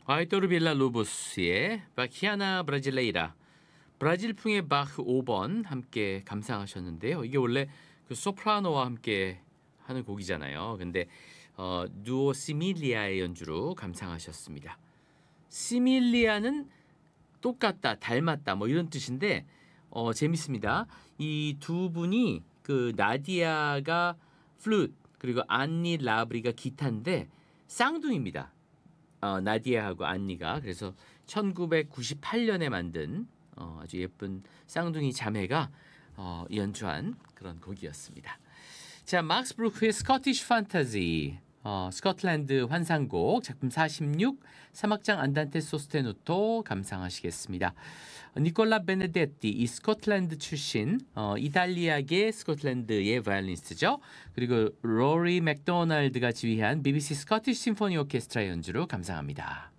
아이토르 빌라 로보스의 바키아나 브라질레이라 브라질풍의 바흐 5번 함께 감상하셨는데요. 이게 원래 그 소프라노와 함께 하는 곡이잖아요. 근데 누오 시밀리아의 연주로 감상하셨습니다. 시밀리아는 똑같다, 닮았다 뭐 이런 뜻인데 재밌습니다. 이 두 분이 그 나디아가 플룻 그리고 안니 라브리가 기타인데 쌍둥이입니다. 나디아하고 안니가 그래서 1998년에 만든 아주 예쁜 쌍둥이 자매가 연주한 그런 곡이었습니다. 자, 막스 브루크의 스코티시 판타지 스코틀랜드 환상곡 작품 46 사막장 안단테 소스테누토 감상하시겠습니다. 니콜라 베네데티 이 스코틀랜드 출신 이탈리아계 스코틀랜드의 바이올리니스트죠. 그리고 로리 맥도날드가 지휘한 BBC 스코티시 심포니 오케스트라 연주로 감상합니다.